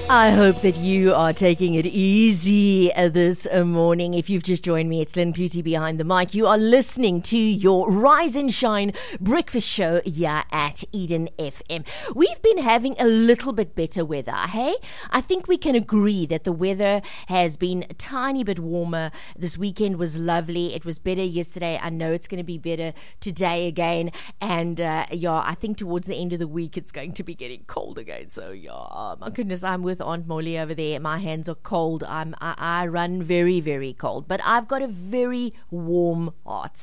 I hope that you are taking it easy this morning. If you've just joined me, it's Lynn Clutie behind the mic. You are listening to your Rise and Shine breakfast show here at Eden FM. We've been having a little bit better weather, hey? I think we can agree that the weather has been a tiny bit warmer. This weekend was lovely. It was better yesterday. I know it's going to be better today again. And I think towards the end of the week, it's going to be getting cold again. So my goodness, I'm with Aunt Molly over there. My hands are cold. I run very, very cold, but I've got a very warm heart.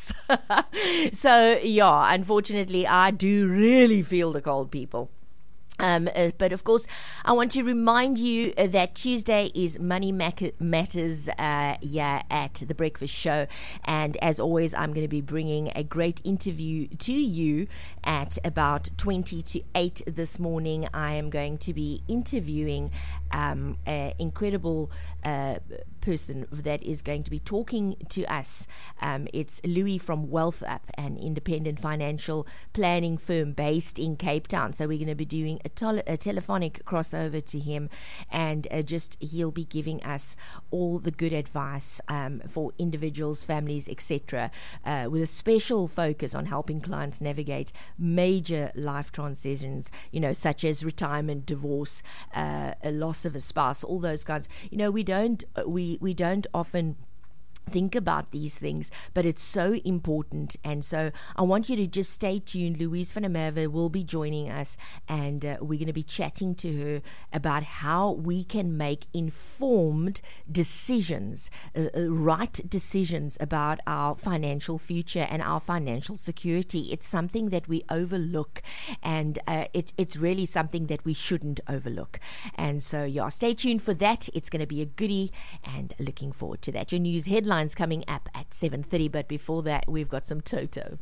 So unfortunately, I do really feel the cold, people. But of course, I want to remind you that Tuesday is Money Matters here at the Breakfast Show. And as always, I'm going to be bringing a great interview to you at about 20 to 8 this morning. I am going to be interviewing an incredible person that is going to be talking to us. It's Louis from Wealth Up, an independent financial planning firm based in Cape Town. So we're going to be doing a telephonic crossover to him, and he'll be giving us all the good advice for individuals, families, etc., with a special focus on helping clients navigate major life transitions, such as retirement, divorce, a loss of a spouse, all those kinds. We don't often think about these things, but it's so important. And so I want you to just stay tuned. Louise van der Merwe will be joining us, and we're going to be chatting to her about how we can make informed decisions, right decisions about our financial future and our financial security. It's something that we overlook, and it's really something that we shouldn't overlook. And so stay tuned for that. It's going to be a goodie, and looking forward to that. Your news headlines coming up at 7:30, but before that, we've got some Toto.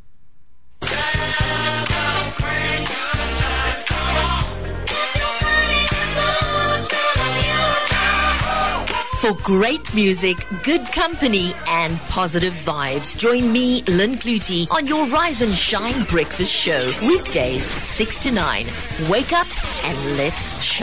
For great music, good company, and positive vibes, join me, Lynn Clutie, on your Rise and Shine breakfast show. Weekdays, 6 to 9. Wake up and let's shine.